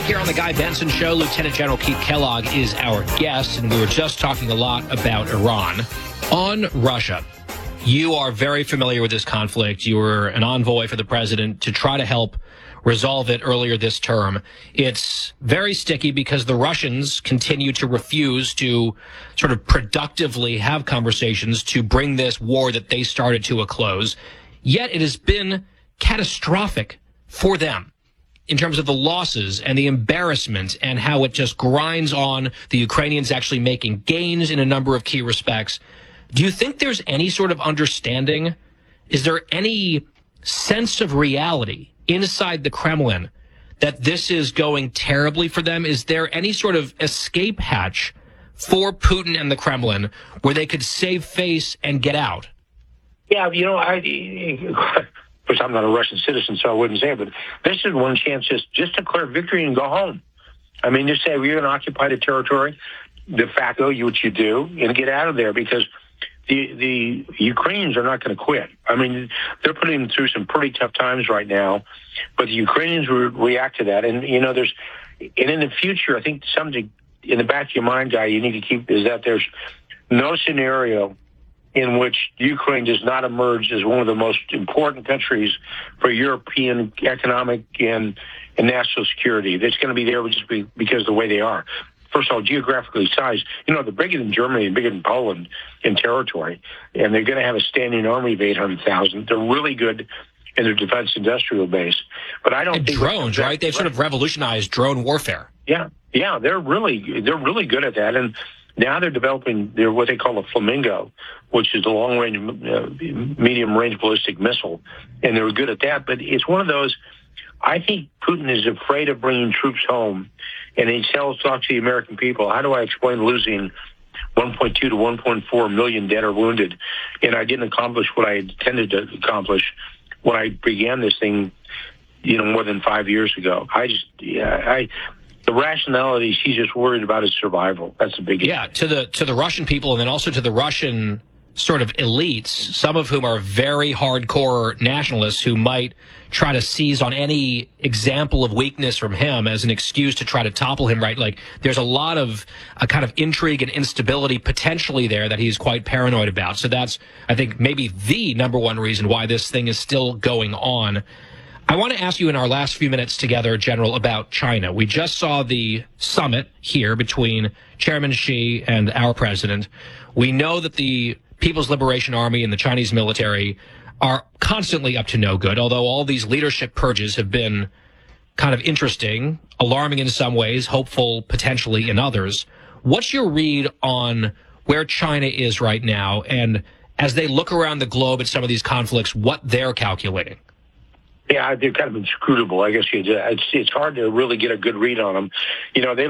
Here on the Guy Benson Show, Lieutenant General Keith Kellogg is our guest, and we were just talking a lot about Iran. On Russia, you are very familiar with this conflict. You were an envoy for the president to try to help resolve it earlier this term. It's very sticky because the Russians continue to refuse to sort of productively have conversations to bring this war that they started to a close. Yet it has been catastrophic for them in terms of the losses and the embarrassment and how it just grinds on the Ukrainians actually making gains in a number of key respects. Do you think there's any sort of understanding? Is there any sense of reality inside the Kremlin that this is going terribly for them? Is there any sort of escape hatch for Putin and the Kremlin where they could save face and get out? Yeah, of course, I'm not a Russian citizen, so I wouldn't say it, but this is one chance just to declare victory and go home. I mean, just say, we're going to occupy the territory, de facto, what you do, and get out of there, because the Ukrainians are not going to quit. I mean, they're putting them through some pretty tough times right now, but the Ukrainians will react to that. And, in the future, I think something in the back of your mind, Guy, you need to keep is that there's no scenario in which Ukraine does not emerge as one of the most important countries for European economic and national security. That's going to be there just because of the way they are. First of all, geographically sized, they're bigger than Germany and bigger than Poland in territory, and they're going to have a standing army of 800,000. They're really good in their defense industrial base. But I don't think drones, right? They've sort of revolutionized drone warfare. Yeah, they're really good at that. And now they're developing what they call a Flamingo, which is a long-range, medium-range ballistic missile, and they're good at that. But it's one of those, I think Putin is afraid of bringing troops home, and he talks to the American people, how do I explain losing 1.2 to 1.4 million dead or wounded, and I didn't accomplish what I intended to accomplish when I began this thing, more than 5 years ago. The rationality, she's just worried about his survival. That's the biggest. Yeah, to the Russian people, and then also to the Russian sort of elites, some of whom are very hardcore nationalists who might try to seize on any example of weakness from him as an excuse to try to topple him, right? Like, there's a lot of a kind of intrigue and instability potentially there that he's quite paranoid about. So that's, I think, maybe the number one reason why this thing is still going on. I want to ask you in our last few minutes together, General, about China. We just saw the summit here between Chairman Xi and our president. We know that the People's Liberation Army and the Chinese military are constantly up to no good, although all these leadership purges have been kind of interesting, alarming in some ways, hopeful potentially in others. What's your read on where China is right now, and as they look around the globe at some of these conflicts, what they're calculating? Yeah, they're kind of inscrutable, I guess. It's hard to really get a good read on them. They